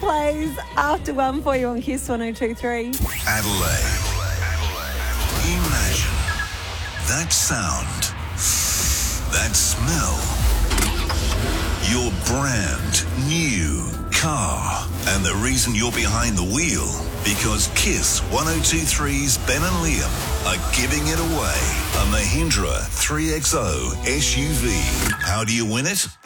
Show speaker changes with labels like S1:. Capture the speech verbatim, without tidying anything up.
S1: plays after one for you on Kiss one oh two three.
S2: Adelaide. Imagine that sound, that smell, your brand new car, and the reason you're behind the wheel, because Kiss one oh two three's Ben and Liam are giving it away. A Mahindra three X O S U V. How do you win it?